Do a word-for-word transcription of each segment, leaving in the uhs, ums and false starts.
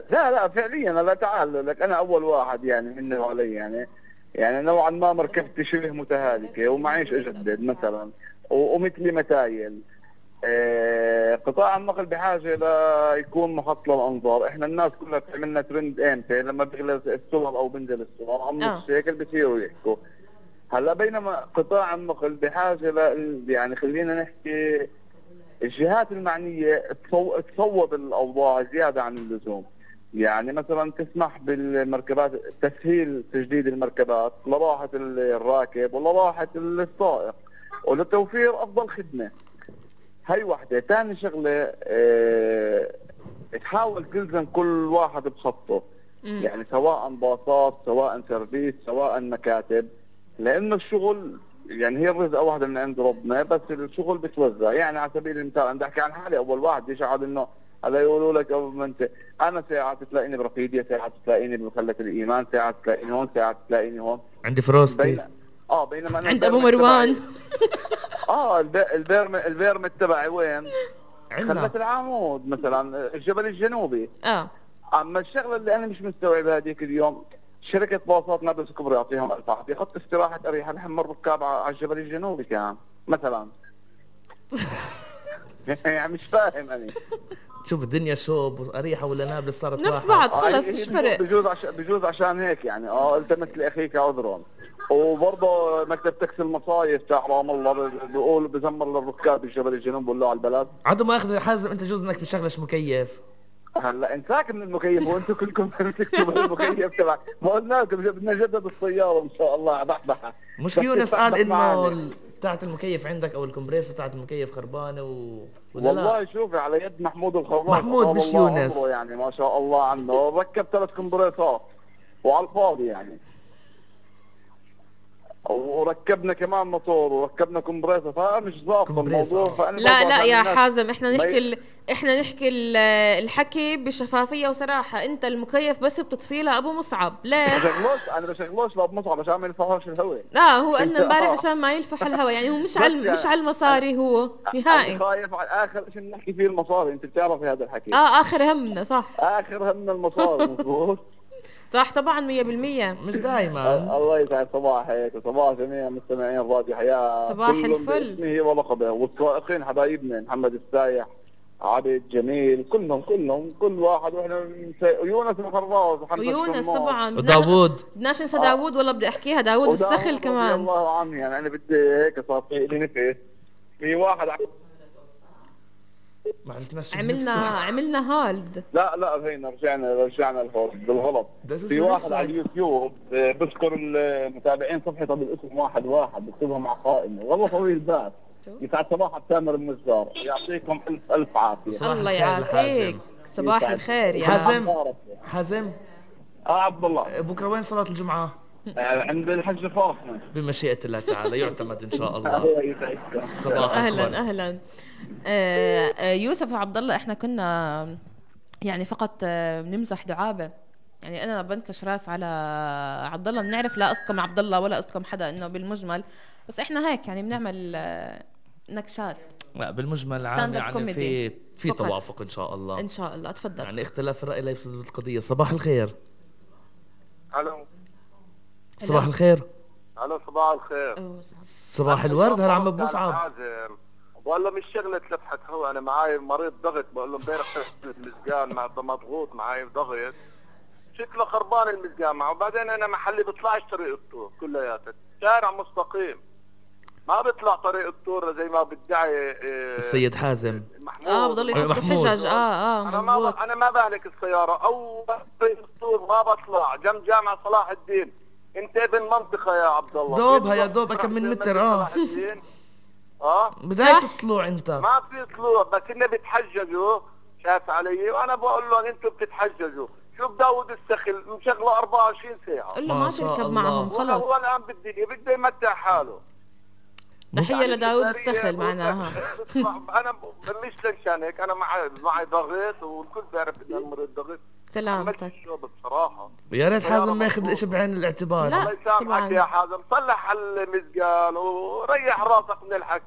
لا لا فعليا لا تعال لك انا اول واحد يعني منه علي يعني يعني نوعا ما مركبتي شبه متهالكه ومعيش اجدد مثلا ومثلي متايل. آه قطاع النقل بحاجه ليكون محط للانظار، احنا الناس كلها بتعملنا ترند امتى؟ لما بيغلى السولر او بنزل السولر عم اه الشيكل بصيروا يحكوا. هلا بينما قطاع النقل بحاجه ل يعني خلينا نحكي الجهات المعنيه تصو- تصوب الاوضاع زياده عن اللزوم. يعني مثلا تسمح بالمركبات تسهيل تجديد المركبات لراحه الراكب ولراحه السائق ولتوفير افضل خدمه. هي وحده. ثاني شغله اه تحاول تلزم كل واحد بخطه، امم يعني سواء باصات سواء سيرفيس سواء مكاتب، لانه الشغل يعني هي الرزقه واحده من عند ربنا، بس الشغل بتوزع. يعني على سبيل المثال انا بدي احكي عن حالي، اول واحد يشعر انه هلا يقولوا لك أو انت انا ساعات تلاقيني برقيدية، ساعات تلاقيني بمخلة الايمان، ساعات تلاقيني هون، ساعات تلاقيني هون. عندي فروستي. بين اه بينما انا عند ابو البرمت مروان. تبعي اه الب- البرمت البرمت تبعي وين؟ خلة عنا العمود مثلا الجبل الجنوبي. اه اما الشغله اللي انا مش مستوعب هذيك اليوم، شركه باصات نابلس كبرى يعطيهم الف عافيه، خط استراحه اريحه لحم الركاب على الجبل الجنوبي كان مثلا. يعني مش فاهم انا. شوف الدنيا شوب اريحه ولا نابلس صارت نفس واحد. بعض آه خلص هي مش بجوز فرق. بجوز عشان بجوز عشان هيك يعني اه التمس لاخيك عذرا. وبرضه مكتب تاكسي المصايف تاع رام الله بيقول بزمر للركاب الجبل الجنوبي بقول له على البلد. عدو ما اخذ حازم انت جوز انك بشغلش مكيف. هلا انت ساكن من المكيف وانتم كلكم تكتبوا المكيف تبعك، ما قلنا لكم بدنا نجدد السياره ان شاء الله بحبحها. مش بس يونس قال تبحبح انه معانا. ال- بتاعت المكيف عندك او الكمبريسر بتاعت المكيف خربانه و... ولا لا؟ والله شوفي على يد محمود الخراف محمود طال مش الله يونس. عمره يعني ما شاء الله عنه، ركب ثلاث كمبريسات وعلى الفاضي يعني. وركبنا كمان موتور وركبنا كمبريسر، فمش ظابط كمبريسر. الموضوع. فانا لا بزعل لا على يا الناس. حازم، احنا ما نحكي ي... ال... احنا نحكي ال... الحكي بشفافية وصراحة. انت المكيف بس بتطفيه لابو مصعب ليه؟ بشغلوش انا بشغلوش لاب مصعب عشان ما ينفعوش الهواء. لا هو انت قالنا امبارح اه عشان ما يلفح الهواء، يعني هو مش بس على مش يعني على انا المصاري هو انا نهائي. خايف على اخر شيء نحكي فيه المصاري، انت بتعرفي هذا الحكي. اه اخر همنا صح. اخر همنا المصاري مضبوط. صح طبعا مية بالمية. مش دايما. الله يسعد صباحك وصباح جميع مستمعين راديو حياة صباح كلهم الفل. باسمه ولقبه، والسائقين حبايبنا محمد السايح عبد جميل كلهم كلهم كل واحد. واحنا مسا- يونس الخراز وحمد ويونس الشماس طبعا بدنا وداوود. بدناش ننسى آه. داوود، والله بدي احكيها داوود السخل وداود رضي كمان. الله عنه. يعني انا بدي هيك صار في لي نفس في واحد ع- ما عرفناش عملنا نفسه. عملنا هالد. لا لا فينا رجعنا رجعنا الفوز بالغلط. ده شو في شو واحد نفسك؟ على اليوتيوب آه، بذكر المتابعين صفحته بالاسم واحد واحد بكتبها مع قائمه، والله طويل بال. يسعد صباحك تامر النجار، يعطيكم الف الف عافيه. صباح الله الخير يعافيك. لحازم. صباح يسعد. الخير يا حازم حازم اه عبد الله بكره وين صلاه الجمعه؟ آه، عند الحج فاطمه. بمشيئه الله تعالى يعتمد ان شاء الله. الله يسعدك. صباح اهلا الورد. اهلا. آه، آه، يوسف وعبد الله احنا كنا يعني فقط آه، بنمزح دعابه. يعني انا بنكش راس على عبد الله، بنعرف لا اسكم عبد الله ولا اسكم حدا انه بالمجمل، بس احنا هيك يعني بنعمل آه، نكشات. لا بالمجمل stand عام up يعني comedy. في في فقط. توافق ان شاء الله. ان شاء الله. تفضل. يعني اختلاف الراي لا يفسد القضيه. صباح الخير. الو صباح الخير. الو صباح الخير. أوه، صباح الورد. هلا عم ابو مصعب. والله مش شغلة لفحة هو، انا معاي مريض ضغط، بقول له امبارح المزقان مع مضغوط معاي ضغط، شكله خربان المزقان معه. وبعدين انا محلي بيطلعش طريق الطور كلياتها، شارع مستقيم ما بيطلع طريق الطور زي ما بدعي إيه السيد حازم. محمود. اه بضل يحطوا محمود. حجج. اه اه انا ما مزبوط. ب... انا ما بهلك السياره او طريق الطور ما بطلع جنب جامع صلاح الدين. انت ابن منطقه يا عبد الله. دوبها يا دوب كم من متر. اه اه بداية الطلوع انت. ما في طلوع، بس انه بيتحججوا شاف علي، وانا بقول لهم انتم بتتحججوا. شوف داود السخل مشغله أربعة وعشرين ساعه. قل له ما ما شاء تركب الله. معهم خلص. هو الان بدي بده يمتع حاله. تحية لداود السخل معناها. انا مش لشان هيك، انا معي معي ضغط والكل بيعرف ان انا مريض ضغط. سلامتك. بصراحه يا ريت حازم ما ياخذ الاشي بعين الاعتبار. لا. الله يسامحك طبعاً. يا حازم، صلح المزقال وريح راسك من الحكي.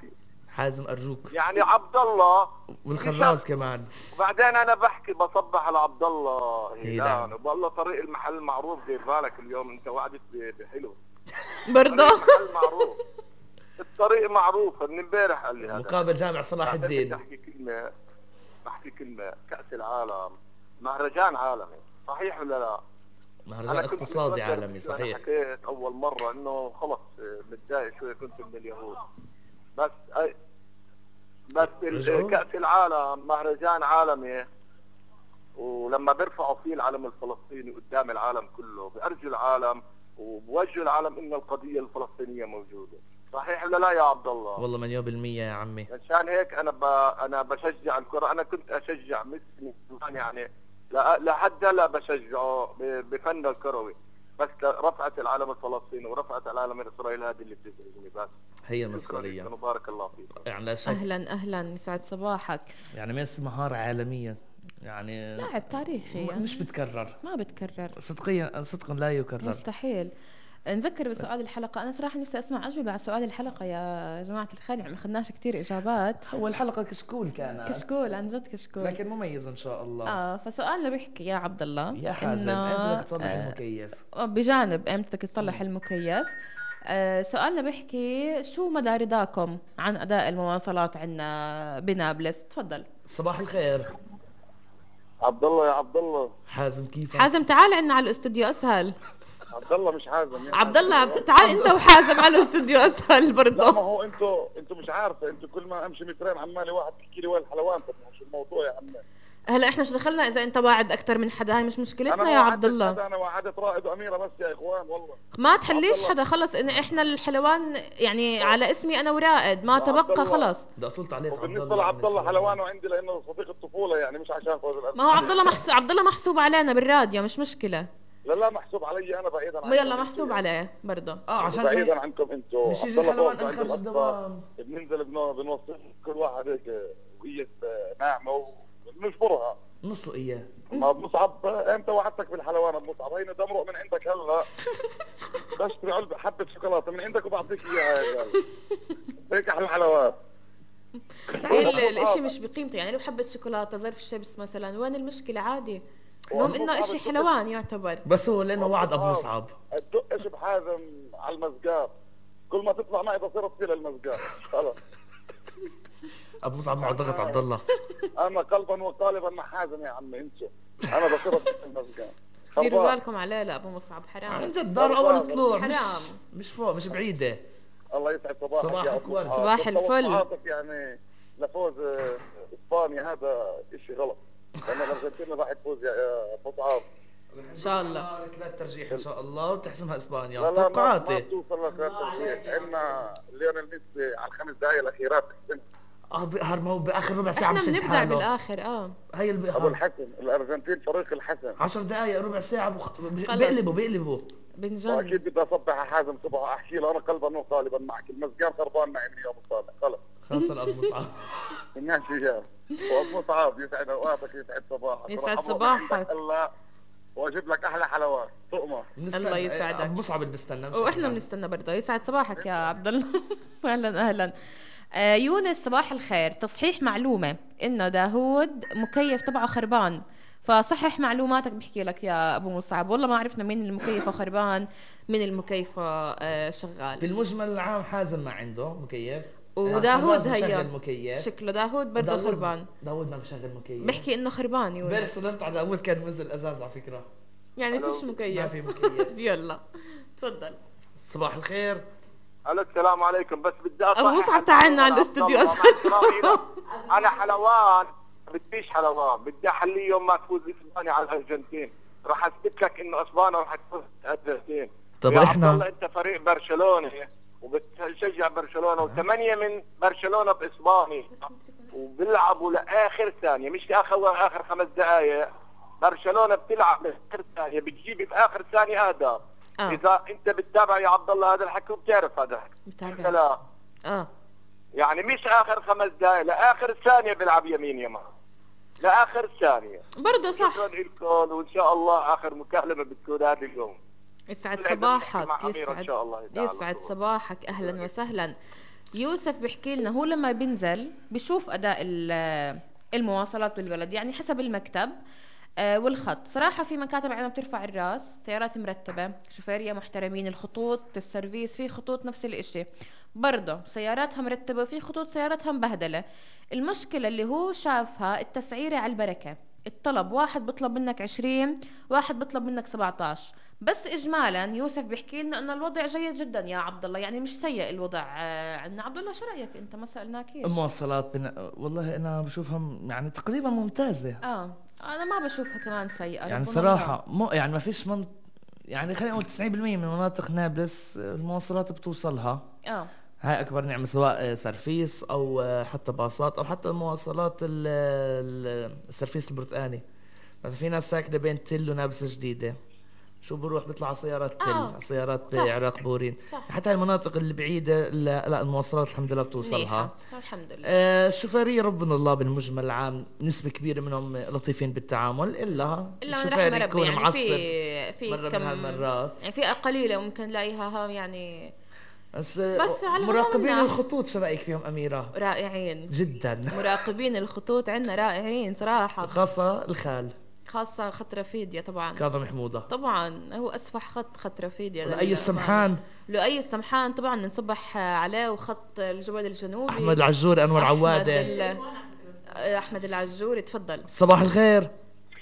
حازم ارجوك. يعني عبد الله والخراز كمان. وبعدين انا بحكي بصبح على عبد الله إيه هيلان نعم. وبقول له طريق المحل معروف، دير بالك اليوم انت وعدت ب- بحلو. برضه طريق المحل معروف، الطريق معروف. من امبارح قال لي هذا. مقابل جامع صلاح بعدين بدي الدين. احكي كلمه، بحكي كلمه. كاس العالم مهرجان عالمي صحيح ولا لا؟ مهرجان أنا كنت اقتصادي متذكر عالمي أنا صحيح. حكيت اول مره انه خلص متضايق شوي كنت من اليهود، بس أي بس ال- رجعوا؟ كاس العالم مهرجان عالمي، ولما بيرفعوا فيه العلم الفلسطيني قدام العالم كله بأرجو العالم وبوجهوا العالم ان القضيه الفلسطينيه موجوده، صحيح ولا لا يا عبد الله؟ والله مليون بالمية يا عمي. عشان هيك انا ب... انا بشجع الكره. انا كنت اشجع ميسي يعني لا- لحد هلا بشجعه ب- بفن الكروي، بس رفعت العالم الفلسطيني ورفعت العالم الاسرائيلي هذه اللي بتزعجني بس. هي شكراً المفصلية. لكم وبارك الله فيك. يعني لا شك. اهلا اهلا يسعد صباحك. يعني ميسي مهارة عالمية يعني لاعب تاريخي م- يعني. مش بتكرر ما بتكرر، صدقيا، صدقا لا يكرر. مستحيل. نذكر بسؤال الحلقة. أنا صراحة نفسي أسمع أجوبة على سؤال الحلقة يا جماعة الخير، يعني ما خدناش كتير إجابات. أول حلقة كشكول كانت، كشكول عن جد كشكول. لكن مميز إن شاء الله. آه فسؤالنا بيحكي يا عبد الله يا حازم إنه، أنت بدك تصلح آه، المكيف. بجانب إمتى تصلح المكيف، آه سؤالنا بيحكي شو مدى رضاكم عن أداء المواصلات عندنا بنابلس؟ تفضل صباح الخير عبد الله يا عبد الله. حازم، كيفك؟ حازم. تعال عنا على الاستوديو أسهل. عبد الله مش حازم يا عبد الله تعال أنت وحازم على الاستوديو أسهل لا ما برضه. هو انتوا انتوا مش عارفه، انتوا كل ما امشي مترين عمالي واحد بيحكي لي وين الحلوان. طب شو الموضوع يا عمي؟ هلا احنا شو دخلنا اذا انت واعد اكثر من حدا؟ هاي مش مشكلتنا ما يا عبد وعدت الله. حدا، انا وعدت رائد واميره بس يا اخوان والله. ما تحليش عبد الله. حدا، خلص ان احنا الحلوان يعني على اسمي انا ورائد، ما عبد تبقى الله. خلص. بدي أطلت عليك عبد وبالنسبه الله. لعبد الله حلوانه عندي لانه صديق الطفوله، يعني مش عشان فوز الأسد. ما هو عبد الله محسوب، عبد الله محسوب علينا بالراديو، مش مشكله. لا لا محسوب علي انا بعيدا عنكم. ما يلا محسوب عليه برضه. اه عشان بعيدا ما- عنكم انتوا. مش عبد يجي الله الحلوان فوق انخرج عند الأطفال. الدوام. بننزل بنو- بنوصل كل واحد هيك وقية ناعمه ونجبرها. نصه إياه. ما مصعب امتى وعدتك بالحلوان ابو مصعب؟ هيني دمرق من عندك هلا. بشتري علبه حبه شوكولاته من عندك وبعطيك اياها يا قلبي. هيك احلى حلوات. هي ال- الاشي مش بقيمته، يعني لو حبه شوكولاته ظرف شيبس مثلا، وين المشكله؟ عادي. المهم انه اشي حلوان يعتبر. بس هو لأنه وعد أبو مصعب. الدقش بحازم على المزقات. كل ما تطلع معي بصير اطفي المزقات. خلص. أبو مصعب معه ضغط عبد الله. انا قلبا وقالبا مع حازم يا عمي انتو. انا بصير اطفي المزقات. ديروا خربان. بالكم عليه لا ابو مصعب، عن حرام. جد دار أول طلوع، مش حرام. مش فوق، مش بعيدة. الله يسعد صباحك صباحك يا أبو ورد. مصعب. صباح الفل. توقعاتك يعني لفوز آه، اسبانيا هذا شيء غلط، لان الارجنتين راح تفوز يا يا مصعب. ان شاء الله. ركلات ترجيح إن شاء الله وتحسمها إسبانيا. لا لا ما, ما توقعاتي بتوصل لك عندنا ليونيل ميسي على الخمس دقائق الاخيرات بحسن. اه بقهر، ما هو باخر ربع ساعه احنا بسد بنبدع حاله. بالاخر. اه هي ابو البقهر الحسن الارجنتين فريق الحسن. عشر دقائق ربع ساعه بخ... خلص. بقلبوا بقلبوا. بنجن. واكيد بدي اصبح على حازم صبح احكي له انا قلبا وقالبا معك، المزقان خربان معي من يوم الصالح. خلص خاصه ابو مصعب. ماشي يا وابو مصعب يسعد اوقاتك يسعد صباحك. يسعد روح أبوك صباحك. عندك الله واجيب لك احلى حلوات تؤمر. الله يسعدك. ابو مصعب اللي بستنى مش واحنا إحنا. بنستنى برضه. يسعد صباحك يا عبد الله. اهلا اهلا. آه يونس صباح الخير، تصحيح معلومه انه داوود مكيف تبعه خربان، فصحح معلوماتك. بحكي لك يا ابو مصعب والله ما عرفنا مين المكيفه خربان من المكيفه آه شغال. بالمجمل العام حازم ما عنده مكيف، وداوود مشغل هيا مكيف. شكله داوود برضه داوود- خربان. داوود ما مشغل مكيف. بحكي انه خربان امبارح يونس، صدمت على داوود كان منزل ازاز على فكره. يعني فيش ما مكيف. في مكيف. يلا تفضل. صباح الخير. الو السلام عليكم. بس بدي اصحح أبو مصعب تعالنا على الاستوديو عبد الله، أسهل. مع احترامي لك. انا حلوان بديش حلوان، بدي احلي يوم ما تفوز اسبانيا على الارجنتين. راح اثبت لك انه اسبانيا راح تفوز على الارجنتين. طب يا إحنا- عبد الله انت فريق برشلونه وبتشجع برشلونه وثمانيه من برشلونه باسبانيا وبيلعبوا لاخر ثانيه، مش اخر اخر خمس دقائق. برشلونه بتلعب لاخر ثانيه، بتجيب في اخر ثانيه اهداف. آه. اذا انت بتتابع يا عبد الله هذا الحكي وبتعرف هذا الحكي. بتابع. لا اه يعني مش اخر خمس دقائق، لاخر ثانيه بيلعب يمين يمان، لاخر ثانيه. برضه صح. شكرا لكم وان شاء الله اخر مكالمه بتكون هذا اليوم. يسعد بالعيد صباحك. مع أميرة إن يسعد شاء الله تعالى. يسعد صباحك. اهلا وسهلا. يوسف بيحكي لنا هو لما بينزل بيشوف اداء ال- المواصلات بالبلد، يعني حسب المكتب آه، والخط. صراحة في مكاتب عندنا بترفع الراس، سيارات مرتبة، شوفيرية محترمين، الخطوط السيرفيس في خطوط نفس الاشي برضه سياراتها مرتبة، وفي خطوط سياراتها مبهدلة. المشكلة اللي هو شافها التسعيرة على البركة، الطلب واحد بيطلب منك عشرين، واحد بيطلب منك سبعتاشر. بس اجمالا يوسف بيحكي لنا ان الوضع جيد جدا يا عبد الله، يعني مش سيء الوضع آه، عندنا. عبد الله شو رايك انت؟ ما سالناكيش. المواصلات بن... والله انا بشوفها م- يعني تقريبا ممتازه. اه انا ما بشوفها كمان سيئه، يعني ربنا صراحه الله. مو يعني ما فيش من، يعني خلينا نقول تسعين بالمية من مناطق نابلس المواصلات بتوصلها. اه هاي اكبر نعمه، سواء سرفيس او حتى باصات او حتى المواصلات ال- ال- السرفيس البرتقاني. مثلا في ناس ساكنه بين تل ونابلسه جديده، شو بروح بيطلع على سيارات تل، اه على سيارات صح عراق بورين. صح حتى المناطق اللي بعيده لا, لا المواصلات الحمد لله منيحه بتوصلها. الحمد لله. آه، الشوفيرية ربنا الله بالمجمل العام نسبة كبيرة منهم لطيفين بالتعامل، إلا الا من الشوفير رحم ربي، يكون يعني معصب في في مرة كم من هالمرات. يعني في قليله ممكن نلاقيها ها يعني. بس بس على العموم مراقبين مناح. الخطوط شو رأيك فيهم أميرة؟ رائعين جدا. مراقبين الخطوط عندنا رائعين صراحه، خاصة الخال خاصه خط رفيديا طبعا. كاظم حمودة، طبعا هو اسفح خط خط رفيديا لأي للأمانة. السمحان، لؤي السمحان طبعا بنصبح عليه، وخط الجبل الجنوبي أحمد العجور، أنور احمد عوادة. ال- احمد العجوري تفضل. صباح الخير.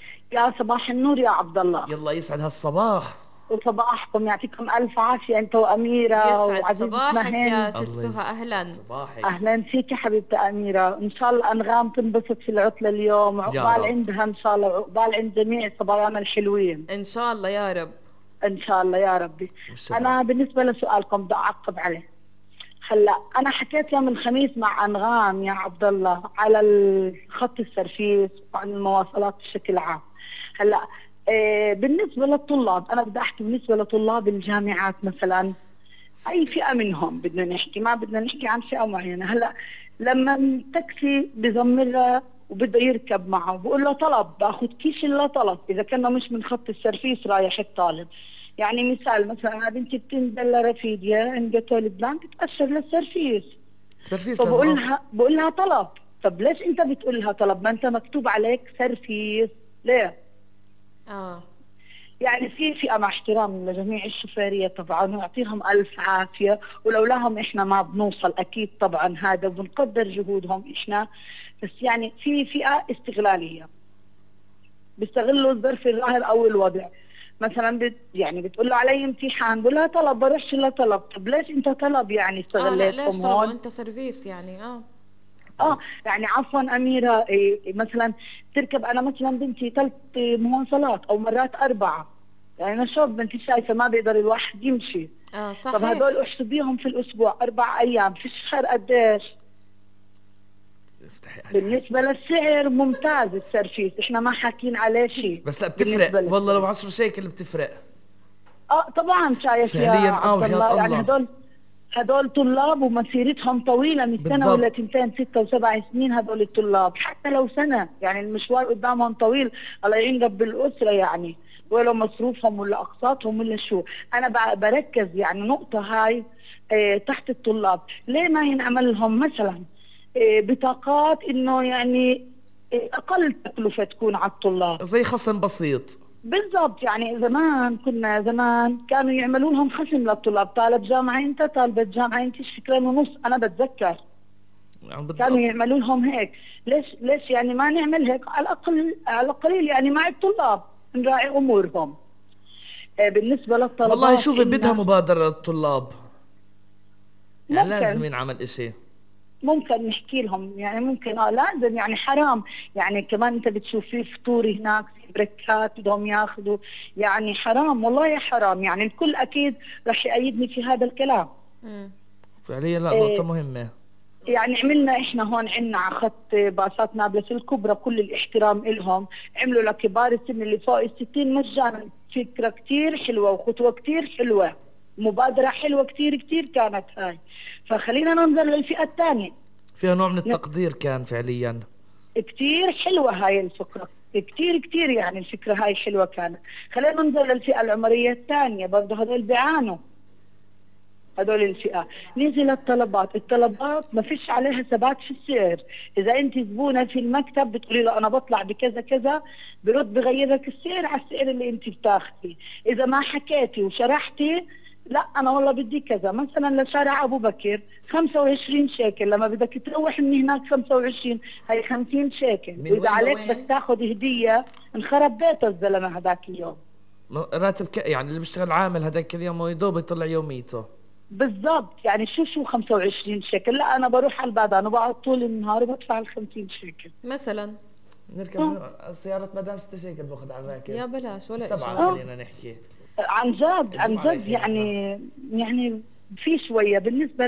يا صباح النور يا عبد الله، يلا يسعد هالصباح. وصباحكم يعطيكم الف عافيه انت واميره يسعد وعزيزتنا صباحك يا هند. ست الله سهى، يس- اهلا. صباحك. اهلا فيك يا حبيبتي اميره، ان شاء الله انغام تنبسط في العطله اليوم، رب. وعقبال عندها ان شاء الله، وعقبال عند جميع صبايانا الحلوين ان شاء الله يا رب. ان شاء الله يا ربي. والشرف. انا بالنسبه لسؤالكم بدي اعقب عليه. هلا انا حكيت يوم الخميس مع انغام يا عبد الله على الخط السرفيس وعن المواصلات بشكل عام. هلا آه، بالنسبه للطلاب، انا بدي احكي بالنسبه لطلاب الجامعات مثلا، اي فئه منهم بدنا نحكي، ما بدنا نحكي عن فئه معينه. هلا لما التاكسي بزمرها وبده يركب معه بقول له طلب، باخذ كيس الا طلب اذا كنا مش من خط السرفيس رايح الطالب. يعني مثال مثلا انا بنتي بتنزل لرفيديا عند تولد بلانك بتاشر للسرفيس، سرفيس فبقول لازم. لها بقول لها طلب. طب ليش انت بتقول لها طلب؟ ما انت مكتوب عليك سرفيس، ليه؟ اه يعني في فئة مع احترام لجميع الشوفيرية طبعا ويعطيهم ألف عافية، ولولاهم إحنا ما بنوصل أكيد طبعا، هذا وبنقدر جهودهم إحنا. بس يعني في فئة استغلالية بيستغلوا الظرف الظاهر أو الوضع. مثلا بت يعني بتقول له علي امتحان، بقول لها طلب، بروحش الا طلب. طب ليش انت طلب يعني اه لا استغليتهم ليش طلبوا هون؟ انت سيرفيس يعني. اه اه يعني عفوا اميره، إيه مثلا تركب انا مثلا بنتي ثلاث مواصلات او مرات اربعه، يعني انا شاب انت شايفه ما بيقدر الواحد يمشي. اه طب صحيح. هدول احسبيهم في الاسبوع اربع ايام في الشهر قديش؟ افتحي عليك. بالنسبه للسعر ممتاز السرفيس، احنا ما حاكين عليه شيء. بس لا بالنسبة بتفرق والله، للسعر. لو عشرة شيكل بتفرق اه طبعا شايف يا فعلياً. آه، عبد الله، وحياة يعني الله. هدول هدول طلاب ومسيرتهم طويله من سنه بالضبط. ولا تنتين ستة وسبع سنين. هدول الطلاب حتى لو سنه يعني المشوار قدامهم طويل، الله يعين رب الاسره يعني، ولو مصروفهم ولا اقساطهم ولا شو. انا ب- بركز يعني نقطه هاي اه تحت الطلاب، ليه ما ينعمل لهم مثلا اه بطاقات انه يعني اه اقل تكلفه تكون على الطلاب. زي خصم بسيط. بالضبط، يعني زمان كنا زمان كانوا يعملوا لهم خصم للطلاب، طالب جامعه انت، طالبه جامعه انت شكلين ونص، انا بتذكر يعني بالضبط. كانوا يعملوا لهم هيك. ليش ليش يعني ما نعمل هيك على الاقل، على القليل يعني مع الطلاب نراعي امورهم. آه، بالنسبه للطلبات والله شوفي إن- بدها مبادرة للطلاب، يعني ممكن. لازم ينعمل اشي. ممكن نحكي لهم يعني، ممكن اه لازم يعني، حرام يعني كمان انت بتشوف في فطور هناك في بريكات بدهم ياخذوا، يعني حرام والله يا حرام، يعني الكل اكيد رح يأيدني في هذا الكلام. مم. فعليا لا، إيه. نقطة مهمة. يعني عملنا احنا هون عندنا على خط باصات نابلس الكبرى كل الاحترام لهم، عملوا لكبار السن اللي فوق الستين مجانا. فكرة كتير حلوة وخطوة كتير حلوة، مبادرة حلوة كتير كتير كانت هاي. فخلينا ننظر للفئة الثانية، فيها نوع من التقدير كان فعليا. كتير حلوة هاي الفكرة، كتير كتير يعني الفكرة هاي حلوة كانت. خلينا ننظر للفئة العمرية الثانية، برضه هذول بيعانوا. هدول الفئة. نيجي للطلبات، الطلبات ما فيش عليها ثبات في السعر. إذا أنت زبونة في المكتب بتقولي له أنا بطلع بكذا كذا، برد بغير لك السعر على السعر اللي أنت بتاخذي. إذا ما حكيتي وشرحتي لا أنا والله بدي كذا، مثلا لشارع أبو بكر خمسة وعشرين شيكل، لما بدك تروح من هناك خمسة وعشرين، هي خمسين شيكل، وإذا عليك بس تاخذ هدية انخرب بيت الزلمة هذاك اليوم. راتب ك... يعني اللي بيشتغل عامل هذاك اليوم ويدوب يطلع يوميته. بالضبط، يعني شو شو خمسة وعشرين شيكل، لا انا بروح على البادان وبقعد طول النهار وبدفع ال خمسين شيكل مثلا. نركب سيارة مدان ستة شيكل باخذ على الراكب. يا بلاش ولا سبعة خلينا نحكي. عن جد عن جد يعني يعني في شوية بالنسبة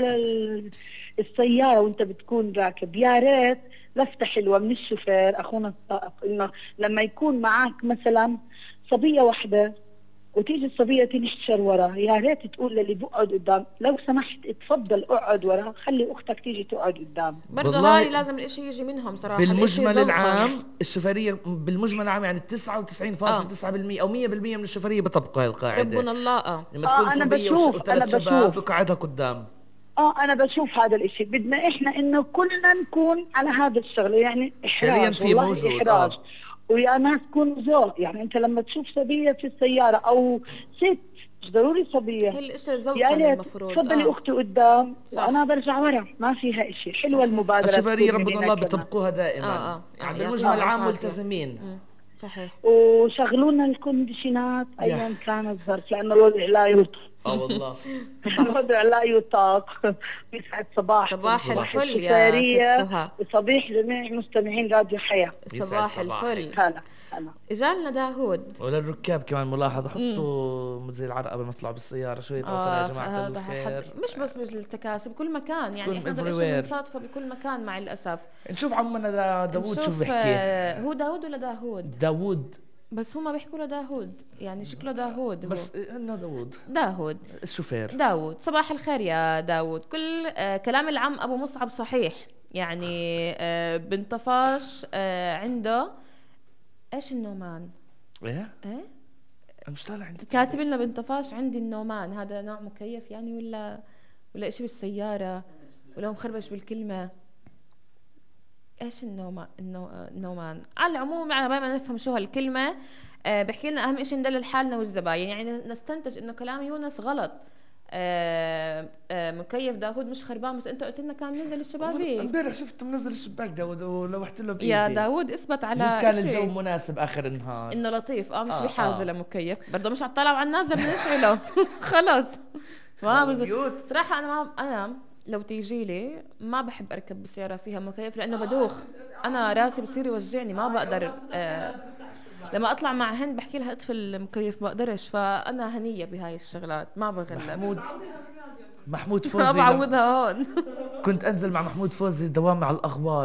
للسيارة وانت بتكون راكب. يا ريت لفتة حلوة من الشوفير اخونا السائق انه لما يكون معك مثلا صبية واحدة وتيجي الصبية تنشر ورا، يا ريت تقول للي بقعد قدام لو سمحت اتفضل اقعد ورا، خلي اختك تيجي تقعد قدام. برضه هاي لازم الاشي يجي منهم صراحة. بالمجمل العام الشوفيرية بالمجمل العام يعني تسعة وتسعين فاصلة تسعة بالمئة او مية بالمئة من الشوفيرية بيطبقوا هاي القاعدة. ربنا الله. اه لما تكون آه أنا صبية بشوف وثلاث شباب بقعدها قدام. اه انا بشوف هذا الاشي، بدنا احنا انه كلنا نكون على هذا الشغله، يعني احراج والله موجود. احراج آه. ويا ناس كونوا ذوق، يعني انت لما تشوف صبيه في السياره او ست مش ضروري صبيه، هي الاشي ذوق المفروض تفضلي آه. اختي قدام صح. وانا برجع ورا، ما فيها اشي. حلوه المبادره. الشوفيريه ربنا الله بتطبقوها دائما آه آه. يعني بالمجمل العام ملتزمين. صحيح. وشغلونا الكونديشنات ايا كان الظرف لانه الوضع لا يطاق. اه والله الوضع لا يطاق. يسعد صباح صباح الفل يا ست وصبيح جميع مستمعين راديو حياة. صباح الفل. هلا هلا. اجالنا داوود. وللركاب كمان ملاحظة، حطوا زي العرق قبل ما يطلعوا بالسيارة شوية آه يا جماعة الخير. مش بس بالتكاسي بكل مكان، يعني احنا هذا الشيء بنصادفه بكل مكان مع الاسف. نشوف عمنا داوود شو بيحكي. هو داوود ولا داوود؟ داوود بس هم بيحكوا له داوود، يعني شكله داوود. بس انه داوود داوود الشوفير. داوود صباح الخير يا داوود. كل آه كلام العم ابو مصعب صحيح، يعني آه بنطفاش آه عنده ايش النومان؟ ايه؟ ايه؟ مش طالع عندي كاتب لنا بنطفاش عندي النومان، هذا نوع مكيف يعني ولا ولا اشي بالسيارة ولا مخربش بالكلمة؟ ايش النوما النو... النومان؟ على العموم على ما نفهم شو هالكلمة. آه بحكي لنا اهم شيء ندلل حالنا والزباين، يعني نستنتج انه كلام يونس غلط. آه آه مكيف داوود مش خربان، بس انت قلت لنا كان نزل الشبابيك. امبارح شفته منزل الشباك داوود ولوحت له بايدي. يا داوود اثبت على بس كان الجو مناسب اخر النهار انه لطيف. اه مش آه بحاجه آه. لمكيف برضه، مش عطلع على الناس بدنا نشعله خلص. ما بزبط صراحه. انا ما انا لو تيجي لي ما بحب اركب بسياره فيها مكيف لانه بدوخ، انا راسي بصير يوجعني ما بقدر. آه لما اطلع مع هند بحكي لها اطفي المكيف ما بقدرش، فانا هنيه بهاي الشغلات ما بغلب. محمود محمود فوزي ما بعودها هون. كنت انزل مع محمود فوزي دوام على الاغوار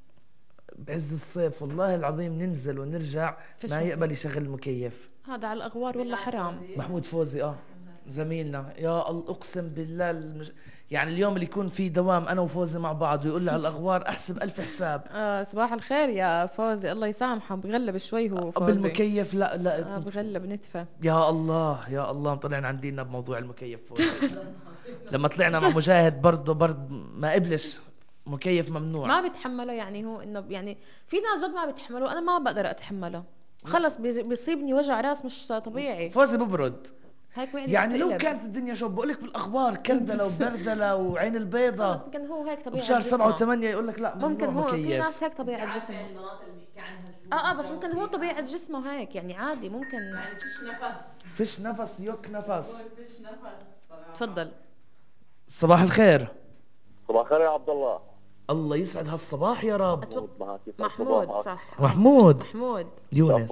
بعز الصيف، والله العظيم ننزل ونرجع ما يقبل يشغل المكيف. هذا على الاغوار والله حرام. محمود فوزي اه زميلنا، يا الله اقسم بالله المج... يعني اليوم اللي يكون في دوام انا وفوزي مع بعض ويقول لي على الاغوار احسب الف حساب. آه صباح الخير يا فوزي، الله يسامحه بغلب شوي هو فوزي. بالمكيف لا لا آه بغلب نتفه. يا الله يا الله طلعنا عندنا بموضوع المكيف فوزي. لما طلعنا مع مجاهد برضه برضه ما قبلش مكيف ممنوع، ما بتحمله. يعني هو انه يعني في ناس جد ما بتحمله، انا ما بقدر اتحمله خلص بيصيبني وجع راس مش طبيعي. فوزي ببرد هيك يعني لو كانت الدنيا شو بقول لك بالاخبار كردله وبردله وعين البيضه خلص ممكن هو هيك طبيعه بشهر سبعة وثمانية يقول لك لا ممكن هو مكيف. في ناس هيك طبيعه جسمه. اه اه بس ممكن هو طبيعه جسمه هيك يعني عادي ممكن. يعني فيش نفس فيش نفس يك نفس. فيش نفس. تفضل. صباح الخير. صباح الخير يا عبد الله. الله يسعد هالصباح يا رب. محمود صح. محمود محمود يونس.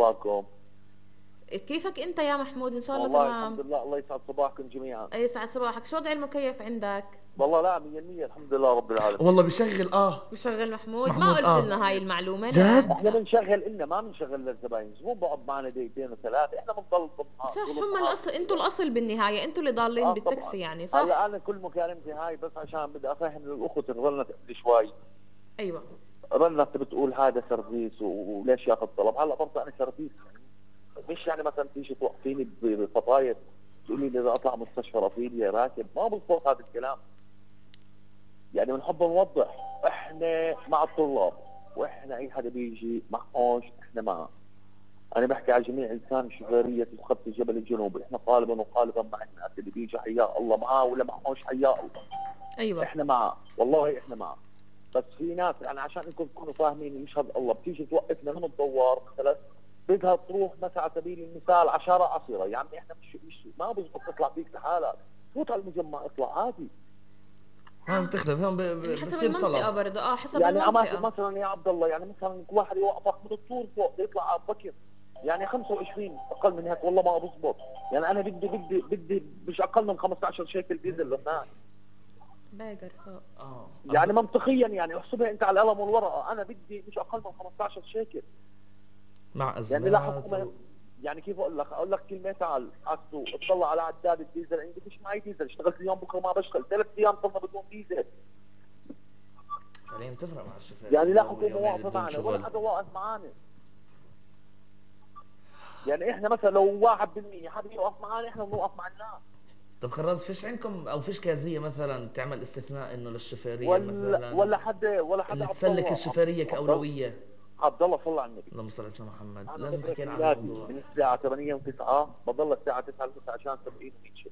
كيفك انت يا محمود؟ ان شاء الله والله تمام. الحمد لله، الله يسعد صباحكم جميعا. يسعد صباحك. شو وضع المكيف عندك؟ والله لا مية بالمية الحمد لله رب العالمين. والله بيشغل اه بيشغل محمود, محمود ما قلت آه. لنا هاي المعلومه. جد؟ احنا بنشغل إلنا ما بنشغل للزباين، مو بقعد معنا دقيقتين وثلاثه، احنا بنضل صح. هم الاصل انتوا الاصل بالنهايه، انتوا اللي ضالين آه بالتاكسي يعني صح؟ هلا انا كل مكالمتي هاي بس عشان بدي افهم الاخت الرنت قبل شوي. ايوه رنت بتقول هذا سيرفيس وليش ياخذ طلب. هلا برضه انا سيرفيس مش يعني مثلا تيجي توقفيني بفطاير تقولي لي اذا اطلع مستشفى رفيدي راكب، ما بضبط هذا الكلام. يعني بنحب نوضح احنا مع الطلاب، واحنا اي حدا بيجي معهوش احنا معه. انا بحكي على جميع انسان شوفيريه خط الجبل الجنوبي، احنا قالبا وقالبا مع الناس اللي بيجي حياء الله معاه ولا معهوش حياء الله. ايوه احنا معه، والله احنا معه. بس في ناس يعني عشان انكم تكونوا فاهمين يشهد الله، بتيجي توقفنا من الدوار مثلا بدها تروح مثلا على سبيل المثال على شارع عصيره، يعني احنا مش مش ما بزبط تطلع فيك لحالك، فوت على المجمع اطلع عادي. هون بتختلف، هون ب- ب- يعني حسب بصير المنطقة طلب. برضه، اه حسب يعني اماكن المنطقة. مثلا يا عبد الله، يعني مثلا واحد يوقفك من الطور فوق يطلع على بكر، يعني خمسة وعشرين اقل من هيك والله ما بزبط. يعني انا بدي بدي بدي مش اقل من خمسة عشر شيكل ديزل هناك. باقر فوق. اه يعني منطقيا يعني احسبها انت على القلم والورقه، انا بدي مش اقل من خمسة عشر شيكل. مع ازمات يعني لاحظ و... يعني كيف اقول لك اقول لك كلمه، تعال على السوق اطلع على عداد الديزل عندي، مش معي ديزل، اشتغلت اليوم بكره ما بشتغل، ثلاث ايام صرنا بدون ديزل. فعليا بتفرق مع الشوفير يعني لا يوم- حكومه يومين واقفه بدون معنا ولا شغل. حدا واقف معنا. يعني احنا مثلا لو واحد بالمية حدا يوقف معنا احنا بنوقف مع الناس. طب خراز فيش عندكم او فيش كازيه مثلا تعمل استثناء انه للشوفيريه ولا مثلا ولا حدا ولا حدا اللي عبد تسلك الله- الشوفيريه عبد- كاولويه؟ عبد الله صلى على النبي. اللهم صل على سيدنا محمد. أنا لازم بترك تحكي لنا عن ميلادي الموضوع. من الساعة ثمانية وتسعة بضل الساعة تسعة المساء عشان سبعين ومية شيء.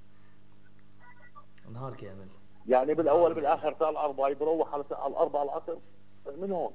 نهار كامل. يعني بالأول بالآخر ساعة الأربعة بروح على ساعة الأربعة العصر من هون.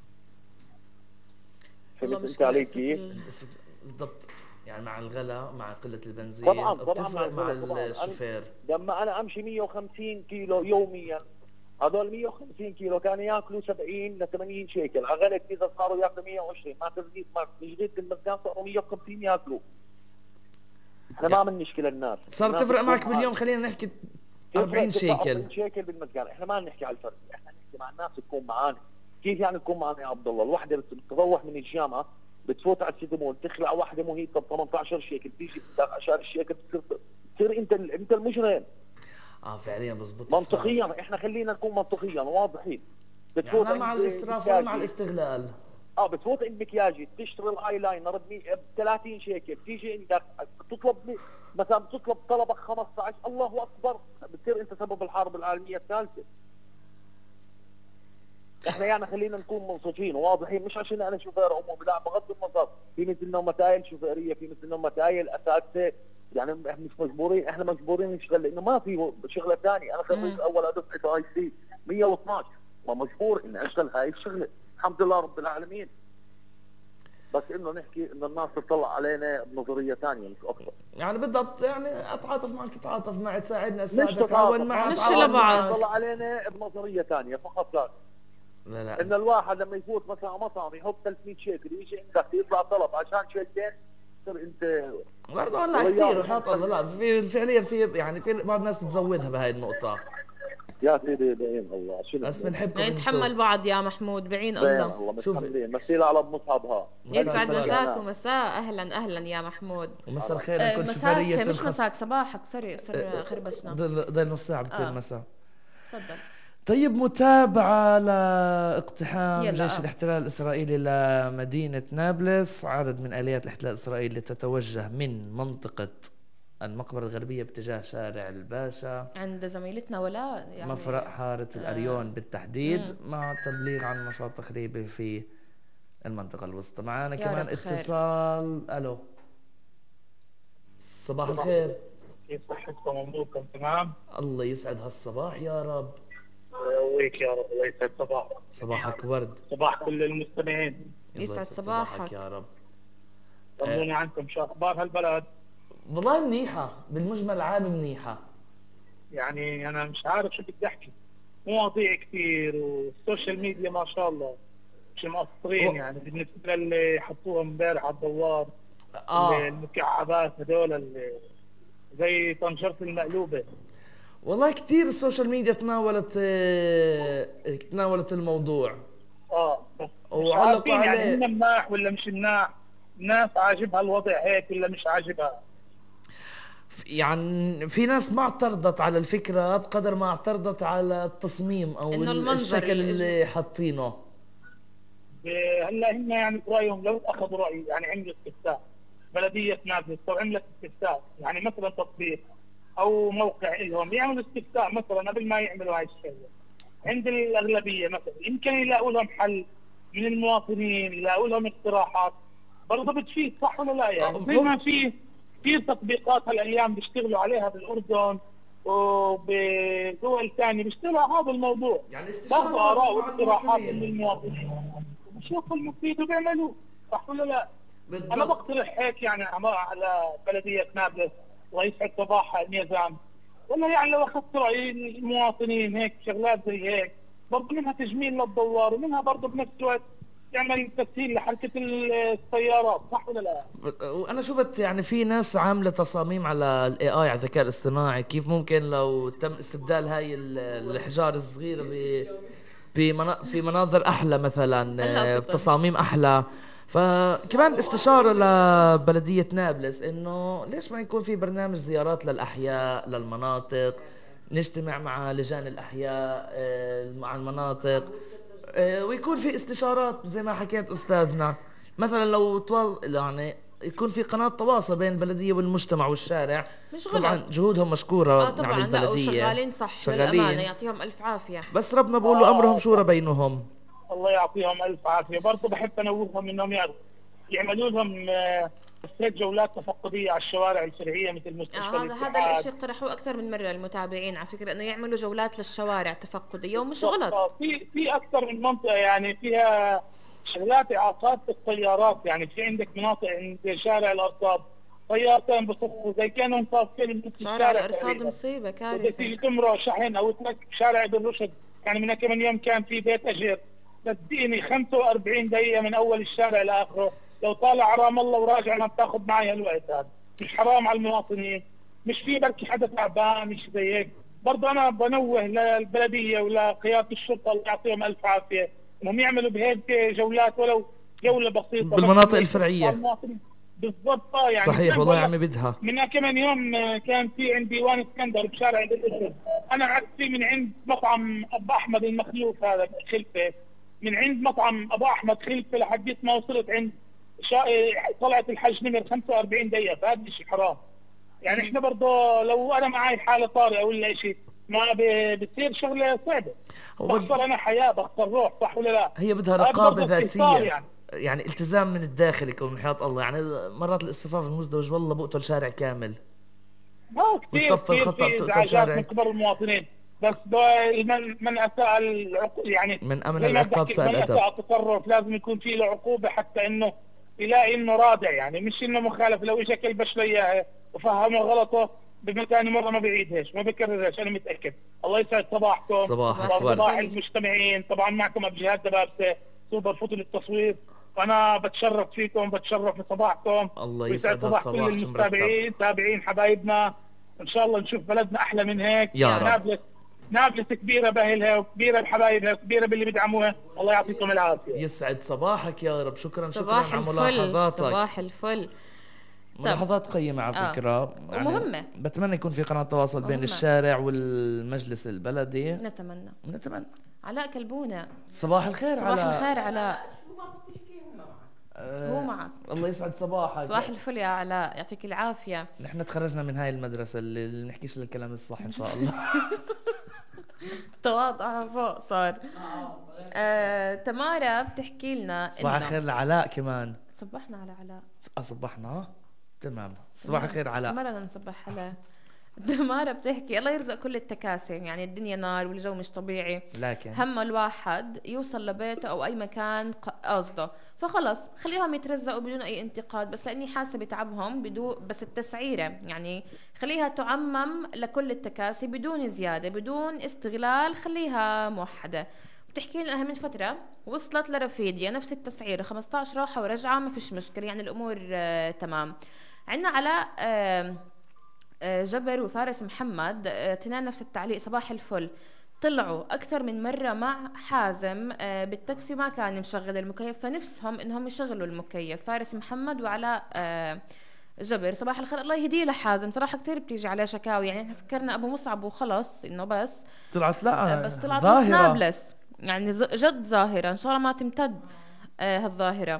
والله فهمت انت مشكلة علي اسمك كيف؟ ال- بالضبط، يعني مع الغلا مع قله البنزين طبعا طبعا بتفرق مع الغلا، طبعاً. الشوفير. أنا- لما انا امشي مية وخمسين كيلو يوميا، هذول مية وخمسين كيلو كانوا ياكلوا سبعين ل ثمانين شيكل، على غلا كذا صاروا ياكلوا مية وعشرين، مع تزيد مع تجديد المكان صاروا مية وخمسين ياكلوا. احنا ما من مشكلة الناس. صار الناس تفرق معك تكون باليوم، خلينا نحكي تفرق أربعين تدفع شيكل. أربعين شيكل بالمكان، احنا ما نحكي على الفرق، احنا نحكي مع الناس تكون معانا. كيف يعني تكون معنا يا عبد الله؟ الوحده بتروح من الجامعه بتفوت على السيتي مول تخلع واحده مهيطه ب ثمانية عشر شيكل، تيجي بدك عشان الشيكل تصير تصير انت ال- انت المجرم. اه فعليا بزبط. منطقيا احنا خلينا نكون منطقيا واضحين. يعني لا مع عند الاسراف ولا مع مكياجي. الاستغلال. اه بتفوت عند مكياجي تشتري الاي لاينر ب ثلاثين شيكل، تيجي عندك تطلب لي- مثلا بتطلب طلبك خمسة عشر، الله اكبر، بتصير انت سبب الحرب العالميه الثالثه. احنا يعني خلينا نكون منصفين وواضحين، مش عشان انا شوفير عمومي، لا بغض النظر، في مثل انه متايل شوفيريه، في مثل انه متايل اساتذه، يعني احنا مش مجبورين، احنا مجبورين نشتغل لانه ما في شغله ثانيه. انا خريج اول دفعه اي سي مية واثناشر، ما مجبور اني اشتغل هاي الشغله، الحمد لله رب العالمين. بس انه نحكي انه الناس تطلع علينا بنظريه ثانيه مش اكثر. يعني بالضبط، يعني اتعاطف معك تتعاطف معي، تساعدني مش اساعدك، تتعاطف، تعاون معي مش أتعاون لبعض. معك. تطلع علينا بنظريه ثانيه فقط لا. لا لا ان الواحد لما يفوت مثلا على مطعم يحط ثلاثمية شيكل يجي عندك يطلع طلب عشان شيكلين، تصير انت برضه هلا كثير وحاط الله. لا في فعليا في يعني في بعض الناس بتزودها بهاي النقطة. يا سيدي بعين الله شنو بس بنحبكم يعني انتو. نتحمل بعض يا محمود بعين بعين الله. الله شوف. متحملين. مثيل على ابو مصعب ها. يسعد مساء مساك ومساء اهلا اهلا يا محمود. ومساء الخير آه، نكون مساك شوفيرية مش الخط- مساك، صباحك، سوري سوري خربشنا. ضل ضل نص ساعة بتصير آه. مساء. تفضل. طيب، متابعة لاقتحام يلا، جيش آه. الاحتلال الإسرائيلي لمدينة نابلس. عدد من آليات الاحتلال الإسرائيلي تتوجه من منطقة المقبرة الغربية باتجاه شارع الباشا، عند زميلتنا ولا يعني مفرق حارة الأريون بالتحديد، مع تبليغ عن نشاط تخريبي في المنطقة الوسطى. معنا يا كمان رب خير. اتصال. ألو، صباح الخير. كيف صحتكم واموركم تمام؟ الله يسعد هالصباح يا رب. ويك يا رب، الله يسعد صباحك. صباحك ورد. صباح كل المستمعين. الله يسعد صباحك. يا رب. طمنوني عنكم، شو اخبار هالبلد؟ والله منيحة، بالمجمل العام منيحة. يعني انا مش عارف شو بدي احكي، مواضيع كثير والسوشيال ميديا ما شاء الله مش مقصرين. و- يعني بالنسبه للي حطوها امبارح على الدوار، آه المكعبات هذول اللي زي طنجرة المقلوبه. والله كتير السوشيال ميديا تناولت آه، تناولت الموضوع. اه بس مش وعلقوا عارفين يعني عليه. هن مناح ولا مش مناح، الناس عاجبها الوضع هيك ولا مش عاجبها. ف- يعني في ناس ما اعترضت على الفكرة بقدر ما اعترضت على التصميم او إنه ال- المنظر الشكل اللي اللي حاطينه. إيه، هلا هم يعني برايهم لو اخذوا رايي يعني عملوا استفتاء بلديه نابلس لو عملت استفتاء، يعني مثلا تطبيق او موقع لهم يعملوا استفتاء مثلا قبل ما يعملوا هاي الشغله عند الاغلبيه مثلا، يمكن يلاقوا لهم حل من المواطنين، يلاقوا لهم اقتراحات برضه بتفيد، صح ولا لا؟ يعني زي ما في في تطبيقات هالايام بيشتغلوا عليها بالاردن وبدول ثانيه بيشتغلوا على هذا الموضوع، يعني برضه اراء واقتراحات من المواطنين بشوفوا المفيد وبيعملوه، صح ولا لا؟ بالضبط. انا بقترح هيك يعني على بلديه نابلس الله يسعد صباحها النظام، ولا يعني لو اخذت راي المواطنين هيك شغلات زي هيك برضه منها تجميل للدوار ومنها برضه بنفس الوقت يعمل تسهيل لحركه السيارات، صح ولا لا؟ وانا شفت يعني في ناس عامله تصاميم على الاي اي، على الذكاء الاصطناعي، كيف ممكن لو تم استبدال هاي ال- الاحجار الصغيره ب بمنا- في مناظر احلى مثلا، آه، بتصاميم احلى. فكمان استشاره لبلديه نابلس انه ليش ما يكون في برنامج زيارات للاحياء للمناطق، نجتمع مع لجان الاحياء آه، مع المناطق، آه، ويكون في استشارات زي ما حكيت استاذنا. مثلا لو طول يعني يكون في قناة تواصل بين البلدية والمجتمع والشارع. مش طبعا غلط. جهودهم مشكورة اه يعني طبعا، لا البلدية وشغالين صح، شغالين، للأمانة يعطيهم ألف عافية. بس ربنا بقول له أمرهم شورى بينهم. الله يعطيهم الف عافيه. برضه بحب انوههم انهم يعملوا لهم آه، ست جولات تفقديه على الشوارع الفرعيه مثل مستشفى آه هذا الاتحاد. هذا الشيء اقترحوه اكثر من مره المتابعين على فكره، انه يعملوا جولات للشوارع تفقديه، ومش غلط. آه، في في اكثر من منطقه يعني فيها شغلات اعاقات الطيارات، يعني في عندك مناطق عند شارع الارصاد طيارتين بصفوا زي كانوا مصافين بنص شارع الارصاد تقريباً. مصيبه وإذا كارثه. تيجي تمرق شحن او ترك شارع ابن رشد، يعني من كم يوم كان في بيت اجر بديني خمسة وأربعين دقيقه من اول الشارع لاخره، لو طالع رام الله وراجع ما بتاخذ معي هالوقت هذا، مش حرام على المواطنين؟ مش في بركي حدا تعبان مش زي هيك؟ برضه انا بنوه للبلديه ولقياده الشرطه الله يعطيهم الف عافيه انهم يعملوا بهيك جولات ولو جوله بسيطه بالمناطق الفرعيه. بالضبط يعني. صحيح والله يا عمي بدها. من كم يوم كان في عند ديوان اسكندر بشارع الاسد، انا قعدت فيه من عند مطعم ابو احمد المخلوف هذا خلفه، من عند مطعم ابو احمد خلفه لحد ما وصلت عند شا... طلعت الحج نمر خمسة وأربعين دقيقه، فهذا شيء حرام. يعني احنا برضه لو انا معي حاله طارئه ولا شيء ما ب... بتصير شغله صعبه، بخسر انا حياه، بخسر روح، صح ولا لا؟ هي بدها رقابه ذاتيه يعني. يعني التزام من الداخل يكون من حياة الله. يعني مرات الاصطفاف المزدوج والله بقتل شارع كامل، اه كثير كثير في ازعاجات من قبل المواطنين، بس من من اساء العقوبه يعني من امن العقاب ساء الادب. من اساء التصرف لازم يكون في له عقوبه حتى انه يلاقي انه رادع، يعني مش انه مخالف. لو اجى كلبش له اياها وفهمه غلطه بثاني مره ما بيعيدهاش ما بكررهاش، انا متاكد. الله يسعد صباحكم، صباح صباح المستمعين. طبعا معكم ابو جهاد دبابسه سوبر فوتو للتصوير، وانا بتشرف فيكم، بتشرف بصباحكم. الله يسعد الصباح. كل المتابعين تابعين حبايبنا، ان شاء الله نشوف بلدنا احلى من هيك. يا رب. نابلس نابلس كبيره باهلها وكبيره بحبايبها وكبيره باللي بيدعموها، الله يعطيكم العافيه. يسعد صباحك يا رب. شكرا صباح شكرا على الفل. ملاحظاتك. صباح الفل. ملاحظات قيمة على آه. فكرة يعني ومهمة. بتمنى يكون في قناة تواصل بين مهمة. الشارع والمجلس البلدي. نتمنى. نتمنى. علاء كلبونة، صباح الخير. صباح على الخير علاء. آه هو معك. الله يسعد صباحك. صباح الفل يا علاء، يعطيك العافية. نحن تخرجنا من هاي المدرسة اللي اللي بنحكيش الكلام الصح ان شاء الله. تواضع فوق صار. آه، تمارا بتحكي لنا صباح الخير لعلاء كمان. صبحنا على علاء. اه صبحنا تمام. صباح الخير علاء. مرة نصبح على تمارا بتحكي الله يرزق كل التكاسي، يعني الدنيا نار والجو مش طبيعي، لكن هم الواحد يوصل لبيته او اي مكان قصده، فخلص خليهم يترزقوا بدون اي انتقاد، بس لاني حاسه بتعبهم بدو بس التسعيره يعني خليها تعمم لكل التكاسي بدون زياده بدون استغلال، خليها موحده. بتحكي لنا من فتره وصلت لرفيديا نفس التسعيره خمسة عشر راحه ورجعه ما فيش مشكله، يعني الامور آه تمام. عندنا علاء آه جبر وفارس محمد اثنين نفس التعليق. صباح الفل. طلعوا اكثر من مره مع حازم بالتاكسي وما كان مشغل المكيف، فنفسهم انهم يشغلوا المكيف. فارس محمد وعلاء جبر. صباح الخير. الله يهديه لحازم، صراحه كثير بتيجي عليه شكاوي، يعني احنا فكرنا ابو مصعب وخلص انه بس طلعت لا بس طلعت ظاهرة. نابلس، يعني جد ظاهره ان شاء الله ما تمتد هالظاهره.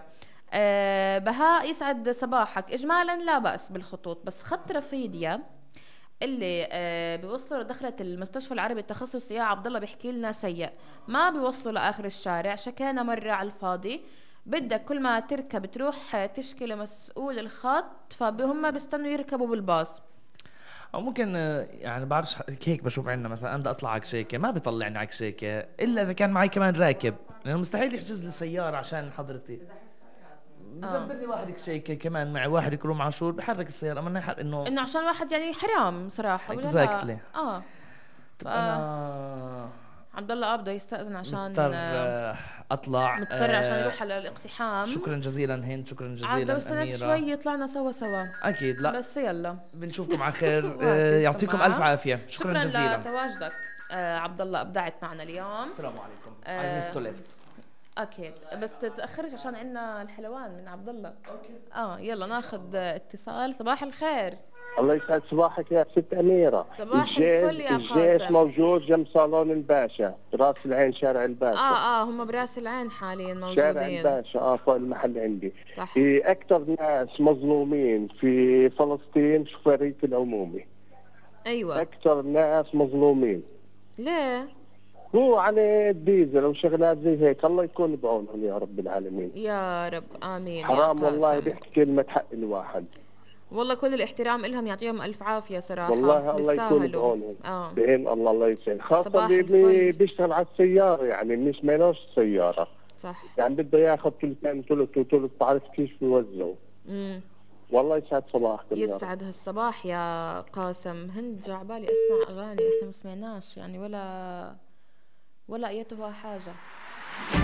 آه بهاء يسعد صباحك. اجمالا لا باس بالخطوط، بس خط رفيديا اللي آه بيوصلوا لدخلة المستشفى العربي التخصصي يا عبد الله بيحكي لنا سيء، ما بيوصلوا لاخر الشارع، شكانا مره على الفاضي، بدك كل ما تركب تروح تشكي لمسؤول الخط فهم بيستنوا يركبوا بالباص. او ممكن آه، يعني بعرفش هيك بشوف عندنا مثلا انا بدي اطلع على كشيكه ما بيطلعني على كشيكه الا اذا كان معي كمان راكب، لانه مستحيل يحجز لي سياره عشان حضرتي. بدبر لي واحد كشيكه كمان معي، واحد يكون عاشور بحرك السياره، اما يحرك انه انه عشان واحد يعني حرام صراحه ولا Exactly. لا؟ اه طب انا عبد الله بده يستأذن عشان مضطر آه، آه، اطلع. مضطر عشان آه، يروح على الاقتحام. شكرا جزيلا هند، شكرا عاد جزيلا استنيت اميره. شوي طلعنا سوا سوا. اكيد لا بس يلا بنشوفكم على خير. وقت آه، يعطيكم السماع. الف عافيه. شكرا, شكرا جزيلا. لتواجدك آه عبد الله، ابدعت معنا اليوم. السلام عليكم. آه، اي ميس تو ليفت. اكيد بس تتاخرش عشان عندنا الحلوان من عبد الله. اوكي اه يلا ناخذ اتصال. صباح الخير. الله يسعد صباحك يا ست أميرة. صباح الجيش الفل يا الجيش قاسم. موجود جنب صالون الباشا براس العين شارع الباشا. اه اه هم براس العين حاليا شارع موجودين. الباشا اه فوق المحل عندي. صح. في أكثر ناس مظلومين في فلسطين شوفيرية العمومي. ايوه. أكثر ناس مظلومين. ليه؟ هو على الديزل وشغلات زي هيك، الله يكون بعونهم يا رب العالمين. يا رب امين. حرام يا والله قاسم. بيحكي كلمة حق الواحد. والله كل الاحترام لهم، يعطيهم الف عافيه صراحه. والله الله يكون بيستاهلوا. بعونهم. اه بعين الله الله يسعد، خاصة صباح اللي الفل. بيشتغل على السيارة يعني مش مالوش سيارة. صح. يعني بده ياخذ ثلثين ثلث وثلث، تعرف كيف بيوزعوا. امم والله يسعد صباحكم يا رب. يسعد هالصباح يا قاسم. هند جا عبالي اسمع اغاني احنا ما سمعناش يعني ولا ولا ايتها حاجه.